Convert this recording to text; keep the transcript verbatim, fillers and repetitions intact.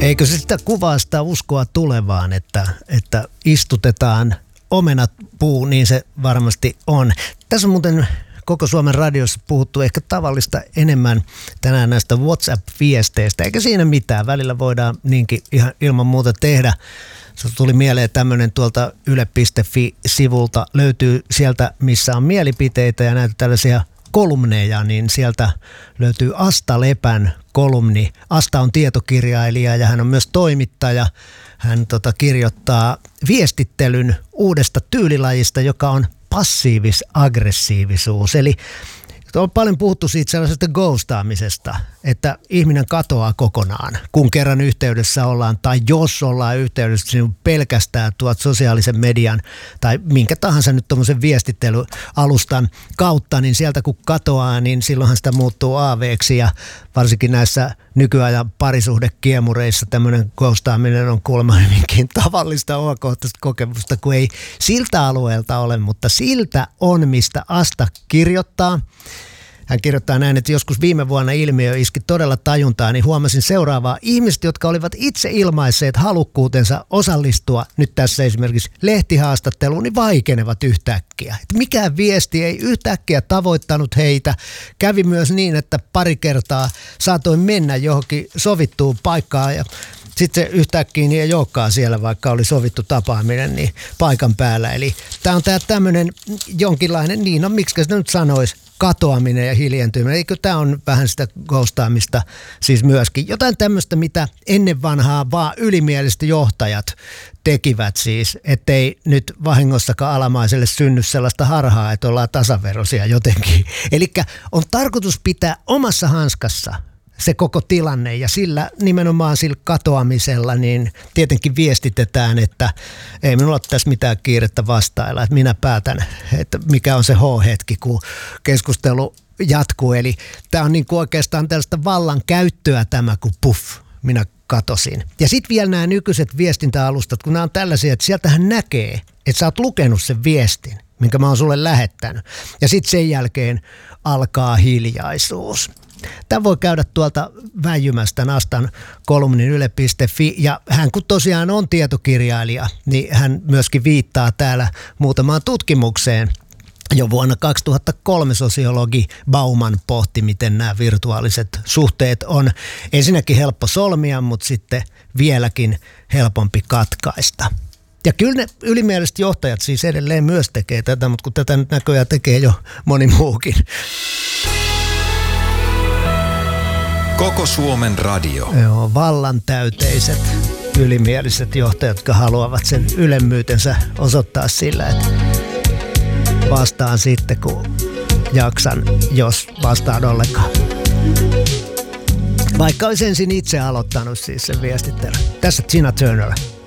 Eikö se sitä kuvaa sitä uskoa tulevaan, että, että istutetaan omenat puu, niin se varmasti on. Tässä on muuten koko Suomen radiossa puhuttu ehkä tavallista enemmän tänään näistä WhatsApp-viesteistä, eikä siinä mitään. Välillä voidaan niinkin ihan ilman muuta tehdä. Se tuli mieleen tämmöinen tuolta yle piste fi-sivulta, löytyy sieltä, missä on mielipiteitä ja näitä tällaisia kolumneja, niin sieltä löytyy Asta Lepän kolumni. Asta on tietokirjailija ja hän on myös toimittaja. Hän tota, kirjoittaa viestittelyn uudesta tyylilajista, joka on passiivis-aggressiivisuus. Eli on paljon puhuttu siitä sellaisesta ghostaamisesta, että ihminen katoaa kokonaan, kun kerran yhteydessä ollaan, tai jos ollaan yhteydessä niin pelkästään tuot sosiaalisen median tai minkä tahansa nyt tuommoisen viestittelyalustan kautta, niin sieltä kun katoaa, niin silloinhan sitä muuttuu aaveeksi, ja varsinkin näissä nykyajan parisuhdekiemureissa tämmöinen ghostaaminen on kuulemma hyvinkin tavallista omakohtaista kokemusta, kun ei siltä alueelta ole, mutta siltä on, mistä Asta kirjoittaa. Hän kirjoittaa näin, että joskus viime vuonna ilmiö iski todella tajuntaa, niin huomasin seuraavaa. Ihmiset, jotka olivat itse ilmaisseet halukkuutensa osallistua nyt tässä esimerkiksi lehtihaastatteluun, niin vaikenevat yhtäkkiä. Että mikään viesti ei yhtäkkiä tavoittanut heitä. Kävi myös niin, että pari kertaa saatoin mennä johonkin sovittuun paikkaan ja sitten se yhtäkkiä niin ei olekaan siellä, vaikka oli sovittu tapaaminen niin paikan päällä. Eli tämä on tämä tämmöinen jonkinlainen, niin no miksi sitä nyt sanoisi, katoaminen ja hiljentyminen. Eikö tämä on vähän sitä ghostaamista siis myöskin? Jotain tämmöistä, mitä ennen vanhaa vaan ylimieliset johtajat tekivät siis, ettei nyt vahingossakaan alamaiselle synny sellaista harhaa, että ollaan tasaveroisia jotenkin. Eli on tarkoitus pitää omassa hanskassa se koko tilanne, ja sillä nimenomaan sillä katoamisella niin tietenkin viestitetään, että ei minulla ole tässä mitään kiirettä vastailla, että minä päätän, että mikä on se H-hetki, kun keskustelu jatkuu. Eli tämä on niin kuin oikeastaan tällaista vallan käyttöä tämä, kun puff, minä katosin. Ja sitten vielä nämä nykyiset viestintäalustat, kun nämä on tällaisia, että sieltähän näkee, että sä oot lukenut sen viestin, minkä mä oon sulle lähettänyt. Ja sitten sen jälkeen alkaa hiljaisuus. Tämä voi käydä tuolta väijymästä Astan kolumnin yle piste fi, ja hän kun tosiaan on tietokirjailija, niin hän myöskin viittaa täällä muutamaan tutkimukseen. Jo vuonna kaksituhattakolme sosiologi Bauman pohti, miten nämä virtuaaliset suhteet on ensinnäkin helppo solmia, mutta sitten vieläkin helpompi katkaista. Ja kyllä ne ylimieliset johtajat siis edelleen myös tekee tätä, mutta kun tätä nyt näköjään tekee jo moni muukin. Koko Suomen radio. Joo, vallantäyteiset ylimieliset johtajat, jotka haluavat sen ylemmyytensä osoittaa sillä, että vastaan sitten, kun jaksan, jos vastaan ollenkaan. Vaikka olisi ensin itse aloittanut siis sen viestittelyn. Tässä Tina Turner.